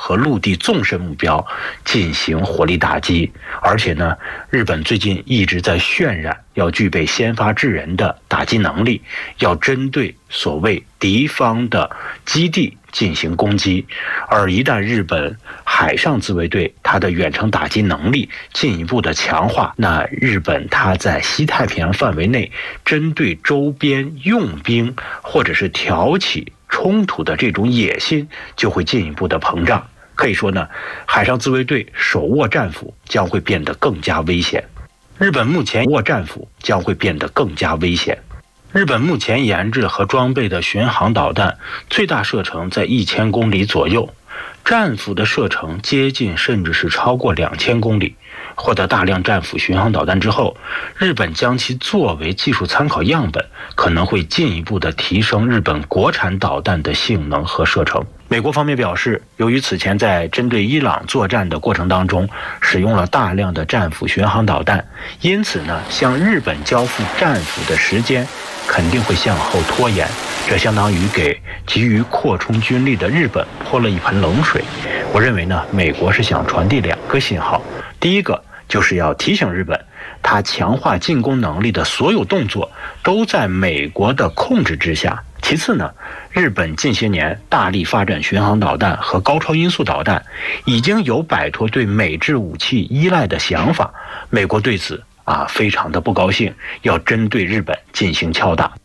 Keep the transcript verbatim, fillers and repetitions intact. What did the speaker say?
和陆地纵深目标进行火力打击。而且呢，日本最近一直在渲染要具备先发制人的打击能力，要针对所谓敌方的基地进行攻击。而一旦日本海上自卫队它的远程打击能力进一步的强化，那日本它在西太平洋范围内针对周边用兵或者是挑起冲突的这种野心就会进一步的膨胀。可以说呢，海上自卫队手握战斧将会变得更加危险。日本目前握战斧将会变得更加危险。日本目前研制和装备的巡航导弹最大射程在一千公里左右，战斧的射程接近甚至是超过两千公里。获得大量战斧巡航导弹之后，日本将其作为技术参考样本，可能会进一步的提升日本国产导弹的性能和射程。美国方面表示，由于此前在针对伊朗作战的过程当中使用了大量的战斧巡航导弹，因此呢，向日本交付战斧的时间肯定会向后拖延，这相当于给急于扩充军力的日本泼了一盆冷水。我认为呢，美国是想传递两个信号，第一个就是要提醒日本，它强化进攻能力的所有动作都在美国的控制之下。其次呢，日本近些年大力发展巡航导弹和高超音速导弹，已经有摆脱对美制武器依赖的想法。美国对此啊非常的不高兴，要针对日本进行敲打。